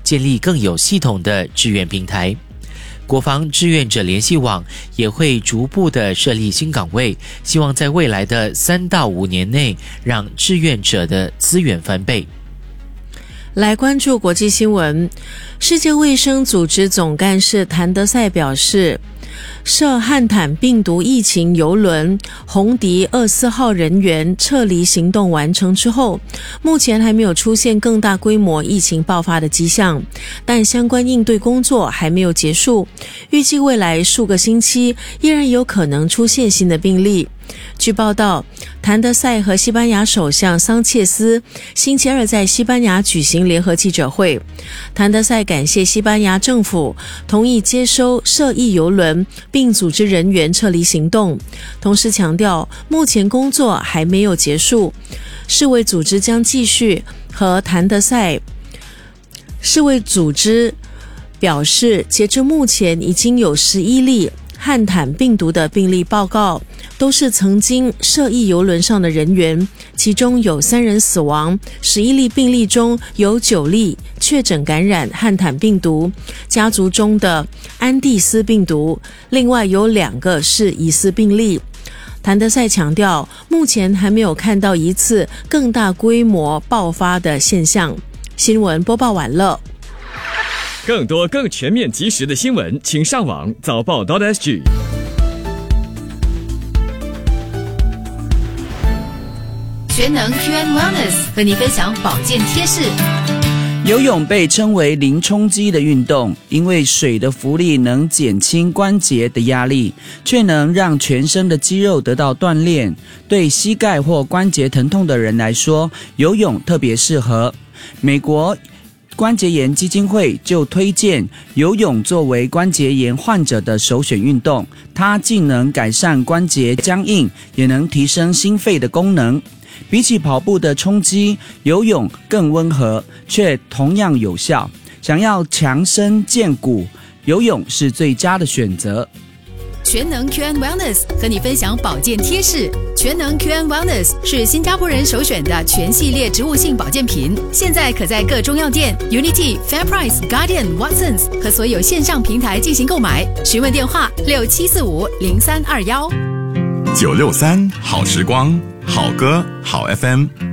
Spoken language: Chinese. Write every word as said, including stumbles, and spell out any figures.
建立更有系统的志愿平台。国防志愿者联系网也会逐步的设立新岗位，希望在未来的三到五年内让志愿者的资源翻倍。 来关注国际新闻，世界卫生组织总干事谭德赛表示，涉汉坦病毒疫情邮轮红迪二十四号人员撤离行动完成之后，目前还没有出现更大规模疫情爆发的迹象，但相关应对工作还没有结束，预计未来数个星期依然有可能出现新的病例。据报道，谭德赛和西班牙首相桑切斯星期二在西班牙举行联合记者会。谭德赛感谢西班牙政府同意接收涉疫邮轮并组织人员撤离行动，同时强调目前工作还没有结束，世卫组织将继续和谭德赛。世卫组织表示，截至目前已经有十一例汉坦病毒的病例报告，都是曾经涉疫邮轮上的人员，其中有三人死亡，十一例病例中有九例确诊感染汉坦病毒家族中的安第斯病毒，另外有两个是疑似病例。谭德赛强调，目前还没有看到一次更大规模爆发的现象。新闻播报完了。 更多更全面及时的新闻，请上网早报 .sg。 全能 Q and Wellness 和你分享保健贴士。 游泳被称为零冲击的运动，因为水的浮力能减轻关节的压力，却能让全身的肌肉得到锻炼。对膝盖或关节疼痛的人来说，游泳特别适合。美国关节炎基金会就推荐游泳作为关节炎患者的首选运动，它既能改善关节僵硬，也能提升心肺的功能。比起跑步的冲击，游泳更温和，却同样有效。想要强身健骨，游泳是最佳的选择。 全能 Q and Wellness 和你分享保健贴士。全能 Q and Wellness 是新加坡人首选的全系列植物性保健品，现在可在各中药店、Unity、FairPrice、Guardian、Watsons 和所有线上平台进行购买。询问电话六七四五零三二幺。 九六三好时光，好歌好 F M。